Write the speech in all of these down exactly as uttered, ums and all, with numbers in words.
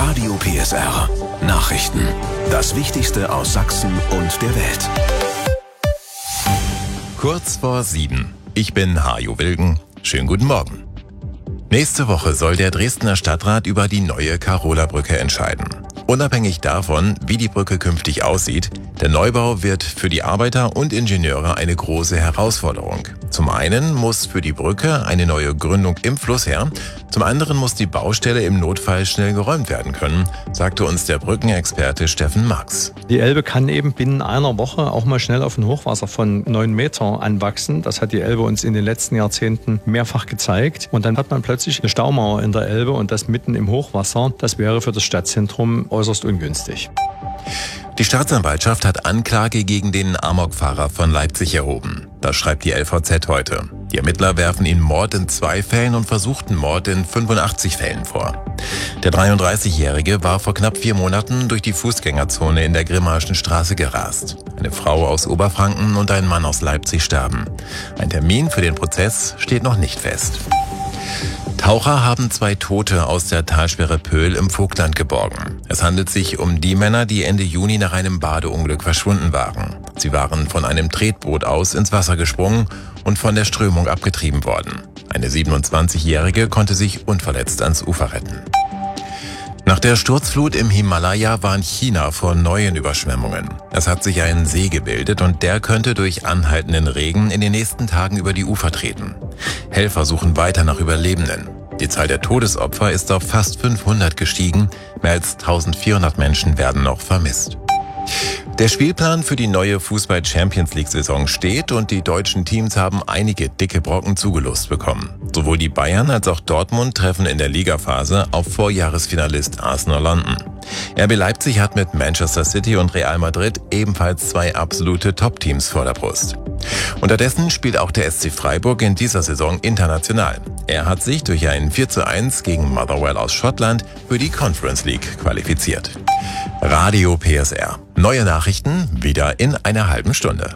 Radio P S R. Nachrichten. Das Wichtigste aus Sachsen und der Welt. Kurz vor sieben. Ich bin Hajo Wilgen. Schönen guten Morgen. Nächste Woche soll der Dresdner Stadtrat über die neue Karola-Brücke entscheiden. Unabhängig davon, wie die Brücke künftig aussieht, der Neubau wird für die Arbeiter und Ingenieure eine große Herausforderung. Zum einen muss für die Brücke eine neue Gründung im Fluss her, zum anderen muss die Baustelle im Notfall schnell geräumt werden können, sagte uns der Brückenexperte Steffen Max. Die Elbe kann eben binnen einer Woche auch mal schnell auf ein Hochwasser von neun Meter anwachsen. Das hat die Elbe uns in den letzten Jahrzehnten mehrfach gezeigt. Und dann hat man plötzlich eine Staumauer in der Elbe und das mitten im Hochwasser. Das wäre für das Stadtzentrum äußerst ungünstig. Die Staatsanwaltschaft hat Anklage gegen den Amokfahrer von Leipzig erhoben. Das schreibt die L V Z heute. Die Ermittler werfen ihm Mord in zwei Fällen und versuchten Mord in fünfundachtzig Fällen vor. Der dreiunddreißigjährige war vor knapp vier Monaten durch die Fußgängerzone in der Grimmaschen Straße gerast. Eine Frau aus Oberfranken und ein Mann aus Leipzig starben. Ein Termin für den Prozess steht noch nicht fest. Taucher haben zwei Tote aus der Talsperre Pöhl im Vogtland geborgen. Es handelt sich um die Männer, die Ende Juni nach einem Badeunglück verschwunden waren. Sie waren von einem Tretboot aus ins Wasser gesprungen und von der Strömung abgetrieben worden. Eine siebenundzwanzigjährige konnte sich unverletzt ans Ufer retten. Nach der Sturzflut im Himalaya warnt China vor neuen Überschwemmungen. Es hat sich ein See gebildet und der könnte durch anhaltenden Regen in den nächsten Tagen über die Ufer treten. Helfer suchen weiter nach Überlebenden. Die Zahl der Todesopfer ist auf fast fünfhundert gestiegen. Mehr als eintausendvierhundert Menschen werden noch vermisst. Der Spielplan für die neue Fußball-Champions-League-Saison steht und die deutschen Teams haben einige dicke Brocken zugelost bekommen. Sowohl die Bayern als auch Dortmund treffen in der Ligaphase auf Vorjahresfinalist Arsenal London. R B Leipzig hat mit Manchester City und Real Madrid ebenfalls zwei absolute Top-Teams vor der Brust. Unterdessen spielt auch der S C Freiburg in dieser Saison international. Er hat sich durch ein vier zu eins gegen Motherwell aus Schottland für die Conference League qualifiziert. Radio P S R. Neue Nachrichten wieder in einer halben Stunde.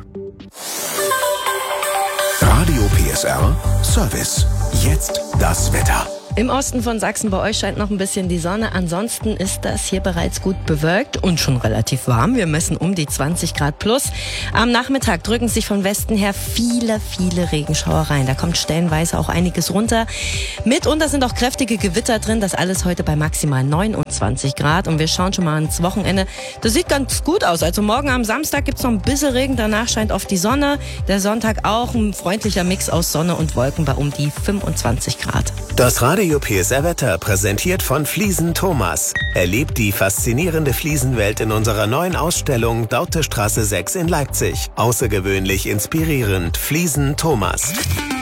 Radio P S R Service. Jetzt das Wetter. Im Osten von Sachsen bei euch scheint noch ein bisschen die Sonne. Ansonsten ist das hier bereits gut bewölkt und schon relativ warm. Wir messen um die zwanzig Grad plus. Am Nachmittag drücken sich von Westen her viele, viele Regenschauer rein. Da kommt stellenweise auch einiges runter. Mitunter sind auch kräftige Gewitter drin. Das alles heute bei maximal neunundzwanzig Grad. Und wir schauen schon mal ins Wochenende. Das sieht ganz gut aus. Also morgen am Samstag gibt's noch ein bisschen Regen. Danach scheint oft die Sonne. Der Sonntag auch ein freundlicher Mix aus Sonne und Wolken bei um die fünfundzwanzig Grad. Das Radio P S R Wetter präsentiert von Fliesen Thomas. Erlebt die faszinierende Fliesenwelt in unserer neuen Ausstellung Dautestraße sechs in Leipzig. Außergewöhnlich inspirierend. Fliesen Thomas.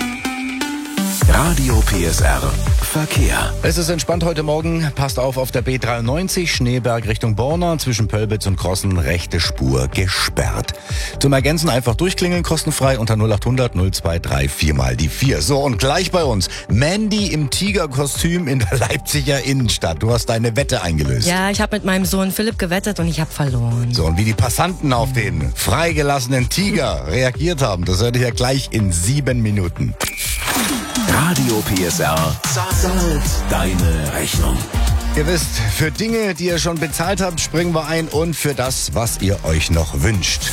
Radio P S R Verkehr. Es ist entspannt heute Morgen. Passt auf auf der B dreiundneunzig Schneeberg Richtung Borna. Zwischen Pölbitz und Krossen rechte Spur gesperrt. Zum Ergänzen einfach durchklingeln, kostenfrei unter null achthundert null zwei drei vier mal die vier. So, und gleich bei uns Mandy im Tigerkostüm in der Leipziger Innenstadt. Du hast deine Wette eingelöst. Ja, ich habe mit meinem Sohn Philipp gewettet und ich habe verloren. So, und wie die Passanten auf den freigelassenen Tiger reagiert haben, das hört ihr ja gleich in sieben Minuten. Radio P S R zahlt deine Rechnung. Ihr wisst, für Dinge, die ihr schon bezahlt habt, springen wir ein und für das, was ihr euch noch wünscht.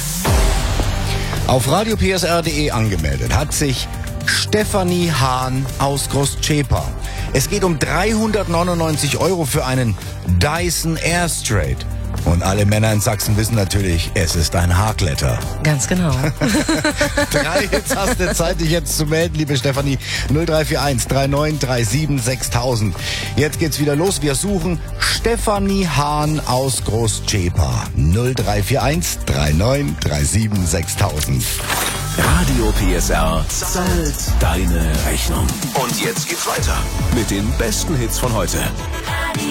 Auf radio p s r punkt d e angemeldet hat sich Stefanie Hahn aus Großzschäper. Es geht um dreihundertneunundneunzig Euro für einen Dyson Airstraight. Und alle Männer in Sachsen wissen natürlich, es ist ein Haarkletter. Ganz genau. Drei Hits hast du Zeit, dich jetzt zu melden, liebe Stefanie. null drei vier eins drei neun drei sieben sechstausend. Jetzt geht's wieder los. Wir suchen Stefanie Hahn aus Großzschäper. null drei vier eins drei neun drei sieben sechstausend. Radio P S R zahlt deine Rechnung. Und jetzt geht's weiter mit den besten Hits von heute.